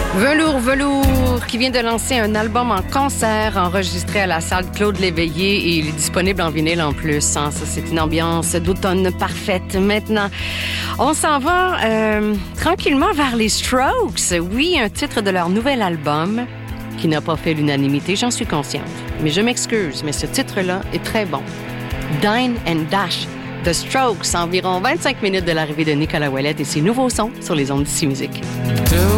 Velours, qui vient de lancer un album en concert enregistré à la salle Claude Léveillé et il est disponible en vinyle en plus. Hein. Ça, c'est une ambiance d'automne parfaite. Maintenant, on s'en va tranquillement vers les Strokes. Oui, un titre de leur nouvel album qui n'a pas fait l'unanimité, j'en suis consciente. Mais je m'excuse, mais ce titre-là est très bon. Dine and Dash. The Strokes, environ 25 minutes de l'arrivée de Nicolas Ouellet et ses nouveaux sons sur les ondes d'Ici Musique.